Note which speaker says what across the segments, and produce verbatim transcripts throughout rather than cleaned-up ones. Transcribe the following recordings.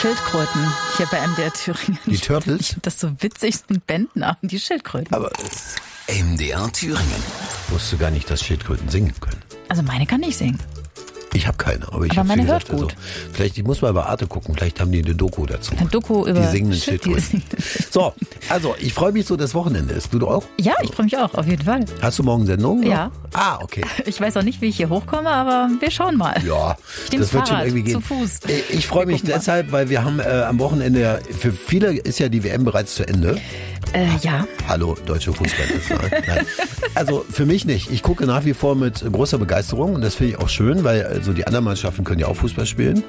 Speaker 1: Schildkröten hier bei M D R Thüringen.
Speaker 2: Die Turtles?
Speaker 1: Ich finde das so witzig, so ein Bandnamen, die Schildkröten.
Speaker 2: Aber
Speaker 3: M D R Thüringen.
Speaker 2: wusste gar nicht, dass Schildkröten singen können.
Speaker 1: Also meine kann nicht singen.
Speaker 2: Ich habe keine, aber ich
Speaker 1: Aber
Speaker 2: habe
Speaker 1: meine
Speaker 2: gesagt,
Speaker 1: hört gut.
Speaker 2: Also, vielleicht, ich muss mal bei Arte gucken, vielleicht haben die eine Doku dazu.
Speaker 1: Ein Doku über
Speaker 2: die singenden
Speaker 1: Schild-
Speaker 2: Schildkröten. So, also ich freue mich so, das Wochenende ist. Du auch?
Speaker 1: Ja, ich freue mich auch, auf jeden Fall.
Speaker 2: Hast du morgen Sendung?
Speaker 1: Ja.
Speaker 2: Ah, okay.
Speaker 1: Ich weiß auch nicht, wie ich hier hochkomme, aber wir schauen mal.
Speaker 2: Ja,
Speaker 1: Ich nehm's
Speaker 2: das wird schon
Speaker 1: Fahrrad,
Speaker 2: irgendwie gehen.
Speaker 1: zu Fuß.
Speaker 2: Ich, ich freue
Speaker 1: Wir
Speaker 2: mich
Speaker 1: gucken mal.
Speaker 2: deshalb, weil wir haben äh, am Wochenende, für viele ist ja die W M bereits zu Ende.
Speaker 1: Äh, ja.
Speaker 2: Hallo, deutsche Fußball. Nein. Also für mich nicht. Ich gucke nach wie vor mit großer Begeisterung und das finde ich auch schön, weil also die anderen Mannschaften können ja auch Fußball spielen.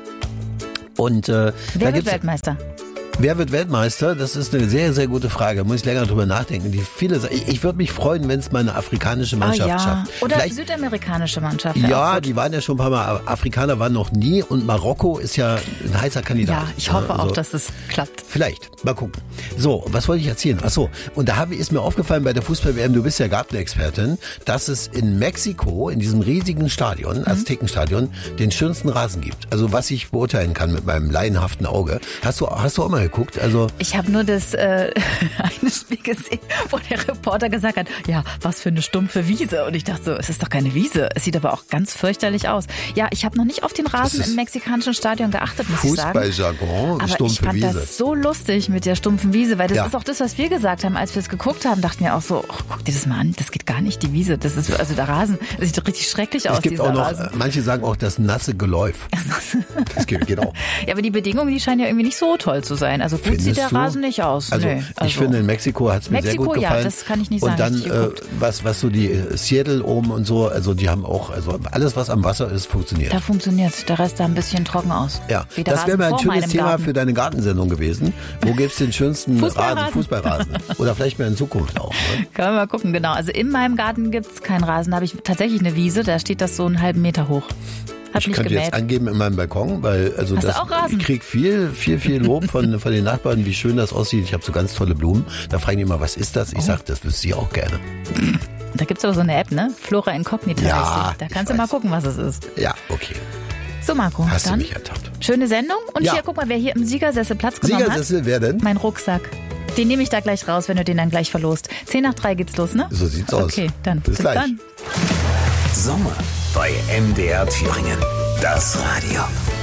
Speaker 2: Und äh, da
Speaker 1: Wer wird
Speaker 2: gibt's,
Speaker 1: Weltmeister?
Speaker 2: wer wird Weltmeister? Das ist eine sehr, sehr gute Frage. Muss ich länger drüber nachdenken. Die viele, ich, ich würde mich freuen, wenn es mal eine afrikanische Mannschaft
Speaker 1: ah, ja.
Speaker 2: schafft.
Speaker 1: Oder
Speaker 2: Vielleicht,
Speaker 1: südamerikanische Mannschaft. wär auch
Speaker 2: ja,
Speaker 1: gut.
Speaker 2: die waren ja schon ein paar Mal. Afrikaner waren noch nie und Marokko ist ja ein heißer Kandidat.
Speaker 1: Ja, ich hoffe
Speaker 2: Also,
Speaker 1: auch, dass es klappt.
Speaker 2: Vielleicht, mal gucken. So, was wollte ich erzählen? Ach so, und da habe, ist mir aufgefallen bei der Fußball-W M, du bist ja Gartenexpertin, dass es in Mexiko, in diesem riesigen Stadion,
Speaker 1: Mhm.
Speaker 2: Aztekenstadion, den schönsten Rasen gibt. Also was ich beurteilen kann mit meinem laienhaften Auge. Hast du, hast du auch mal geguckt? Also
Speaker 1: Ich habe nur das äh, eine Spiel gesehen, wo der Reporter gesagt hat, ja, was für eine stumpfe Wiese. Und ich dachte so, es ist doch keine Wiese. Es sieht aber auch ganz fürchterlich aus. Ja, ich habe noch nicht auf den Rasen
Speaker 2: Das ist
Speaker 1: im mexikanischen Stadion geachtet, muss ich sagen.
Speaker 2: Fußballjargon,
Speaker 1: Aber ich
Speaker 2: stumpfe
Speaker 1: fand
Speaker 2: Wiese.
Speaker 1: das so lustig mit der stumpfen Wiese, weil das
Speaker 2: Ja.
Speaker 1: ist auch das, was wir gesagt haben, als wir es geguckt haben, dachten wir auch so, oh, guck dir das mal an, das geht gar nicht, die Wiese. Das ist, also der Rasen, das sieht doch richtig schrecklich aus,
Speaker 2: Es gibt
Speaker 1: dieser
Speaker 2: auch noch,
Speaker 1: Rasen.
Speaker 2: manche sagen auch das nasse Geläuf. Das geht, geht auch.
Speaker 1: Ja, aber die Bedingungen, die scheinen ja irgendwie nicht so toll zu sein. Also gut
Speaker 2: Findest
Speaker 1: sieht der
Speaker 2: du?
Speaker 1: Rasen nicht aus.
Speaker 2: Also,
Speaker 1: Nö,
Speaker 2: ich finde, in Mexiko hat es mir
Speaker 1: Mexiko,
Speaker 2: sehr gut
Speaker 1: ja,
Speaker 2: gefallen.
Speaker 1: das kann ich nicht
Speaker 2: und
Speaker 1: sagen,
Speaker 2: dann,
Speaker 1: ich
Speaker 2: äh,
Speaker 1: geguckt.
Speaker 2: was, was so die äh, Seattle oben und so, also die haben auch, also alles, was am Wasser ist, funktioniert.
Speaker 1: Da funktioniert's. Der Rest sah ein bisschen trocken aus.
Speaker 2: Ja,
Speaker 1: Wie der
Speaker 2: das wäre
Speaker 1: Rasen
Speaker 2: mal ein
Speaker 1: vor
Speaker 2: schönes
Speaker 1: meinem
Speaker 2: Thema
Speaker 1: Garten.
Speaker 2: für deine Gartensendung gewesen. Wo gibt's den schönsten
Speaker 1: Fußballrasen.
Speaker 2: Rasen, Fußballrasen? Oder vielleicht mal in Zukunft auch. Ne?
Speaker 1: Können wir mal gucken, genau. Also in meinem Garten gibt's keinen Rasen. Da habe ich tatsächlich eine Wiese, da steht das so einen halben Meter hoch. Hat
Speaker 2: Ich
Speaker 1: mich
Speaker 2: könnte
Speaker 1: gemäht.
Speaker 2: jetzt angeben in meinem Balkon, weil also
Speaker 1: Hast du
Speaker 2: das,
Speaker 1: auch Rasen?
Speaker 2: ich krieg viel, viel, viel Lob von, von den Nachbarn, wie schön das aussieht. Ich habe so ganz tolle Blumen. Da fragen die immer, was ist das? Ich
Speaker 1: Oh.
Speaker 2: sag, das wüsste ich auch gerne.
Speaker 1: Da gibt's aber so eine App, ne? Flora Incognita.
Speaker 2: Ja,
Speaker 1: heißt die. Da
Speaker 2: ich
Speaker 1: kannst du mal
Speaker 2: weiß.
Speaker 1: gucken, was es ist.
Speaker 2: Ja, okay.
Speaker 1: So, Marco,
Speaker 2: Hast du
Speaker 1: dann
Speaker 2: mich ertappt.
Speaker 1: schöne Sendung. Und
Speaker 2: Ja.
Speaker 1: hier, guck mal, wer hier im Siegersessel Platz genommen
Speaker 2: Siegersessel, wer denn?
Speaker 1: hat. Mein Rucksack. Den nehme ich da gleich raus, wenn du den dann gleich verlost. Zehn nach drei geht's los, ne?
Speaker 2: So sieht's aus.
Speaker 1: Okay, dann
Speaker 2: Bis
Speaker 1: bis,
Speaker 2: gleich.
Speaker 1: dann.
Speaker 3: Sommer bei M D R Thüringen. Das Radio.